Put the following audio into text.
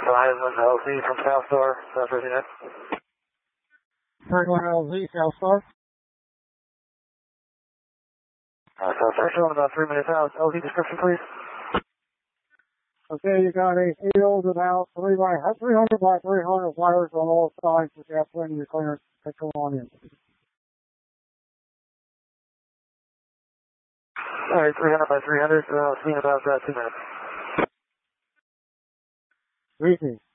Franklin LZ from South Star, South Virginia. Franklin LZ, South Star. South Central, about 3 minutes out. LZ description, please. Okay, you got a field about 300 by 300 wires on all sides with gasoline and your clearance petrol on in. Alright, 300 by 300, see in about 2 minutes. Greetings.